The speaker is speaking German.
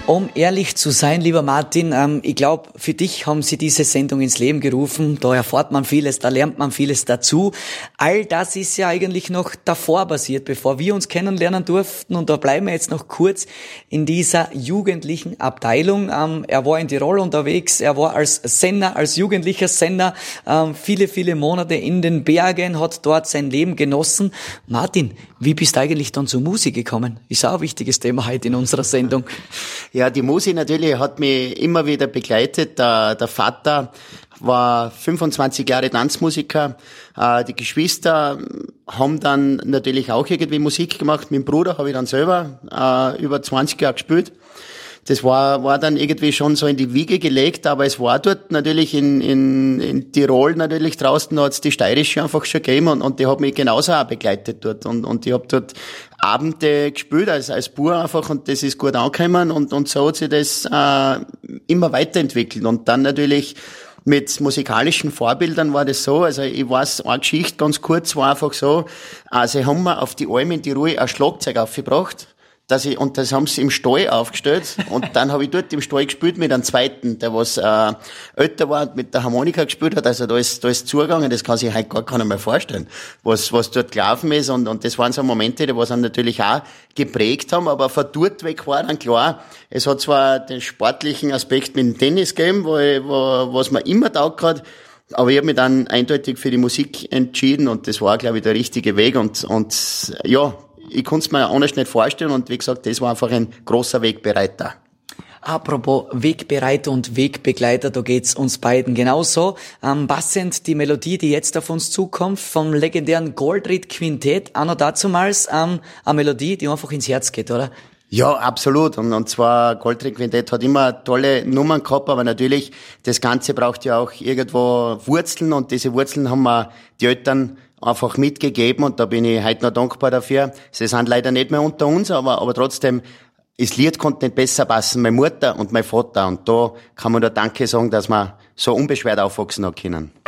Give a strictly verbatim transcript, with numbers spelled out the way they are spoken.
Um ehrlich zu sein, lieber Martin, ähm, ich glaube, für dich haben sie diese Sendung ins Leben gerufen. Da erfährt man vieles, da lernt man vieles dazu. All das ist ja eigentlich noch davor passiert, bevor wir uns kennenlernen durften. Und da bleiben wir jetzt noch kurz in dieser jugendlichen Abteilung. Ähm, er war in Tirol unterwegs, er war als Sender, als jugendlicher Sender ähm, viele, viele Monate in den Bergen, hat dort sein Leben genossen. Martin, wie bist du eigentlich dann zur Musik gekommen? Ist auch ein wichtiges Thema heute in unserer Sendung. Ja, die Musik natürlich hat mich immer wieder begleitet. Der, der Vater war fünfundzwanzig Jahre Tanzmusiker. Äh, die Geschwister haben dann natürlich auch irgendwie Musik gemacht. Mit dem Bruder habe ich dann selber äh, über zwanzig Jahre gespielt. Das war war dann irgendwie schon so in die Wiege gelegt, aber es war dort natürlich in in, in Tirol natürlich draußen, da hat's die steirische einfach schon gegeben und, und die hat mich genauso auch begleitet dort und und ich habe dort Abende gespielt als als Bub einfach und das ist gut angekommen und und so hat sich das äh, immer weiterentwickelt und dann natürlich mit musikalischen Vorbildern war das so, also ich weiß, eine Geschichte ganz kurz war einfach so, also haben wir auf die Alm in Tirol ein Schlagzeug aufgebracht. Dass ich, und das haben sie im Stall aufgestellt und dann habe ich dort im Stall gespielt mit einem Zweiten, der was äh, älter war und mit der Harmonika gespielt hat, also da ist da ist zugegangen, das kann sich halt gar keiner mehr vorstellen, was was dort gelaufen ist und und das waren so Momente, die was dann natürlich auch geprägt haben, aber von dort weg war dann klar, es hat zwar den sportlichen Aspekt mit dem Tennis gegeben, wo, ich, wo was mir immer taugt hat, aber ich habe mich dann eindeutig für die Musik entschieden und das war, glaube ich, der richtige Weg und und ja, ich konnte es mir anders nicht vorstellen und wie gesagt, das war einfach ein großer Wegbereiter. Apropos Wegbereiter und Wegbegleiter, da geht's uns beiden genauso. Ähm, passend die Melodie, die jetzt auf uns zukommt, vom legendären Goldried Quintett, auch noch dazumals, ähm, eine Melodie, die einfach ins Herz geht, oder? Ja, absolut. Und, und zwar Goldried Quintett hat immer tolle Nummern gehabt, aber natürlich, das Ganze braucht ja auch irgendwo Wurzeln und diese Wurzeln haben wir die Eltern einfach mitgegeben und da bin ich heute noch dankbar dafür. Sie sind leider nicht mehr unter uns, aber, aber trotzdem, das Lied konnte nicht besser passen, meine Mutter und mein Vater und da kann man nur Danke sagen, dass wir so unbeschwert aufwachsen haben können.